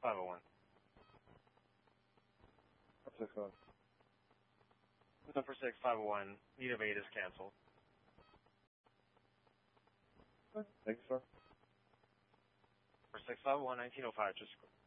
501. 6-1. Number 6, 501. Need of 8 is canceled. Thanks, sir. Number 6, 501, 1905, just